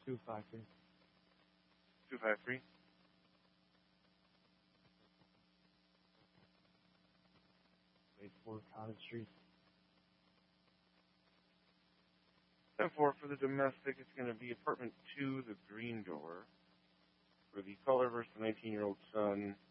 253. 253. Wait for Cottage Street. 10-4 for the domestic. It's going to be apartment 2, the green door. For the caller versus the 19-year-old son.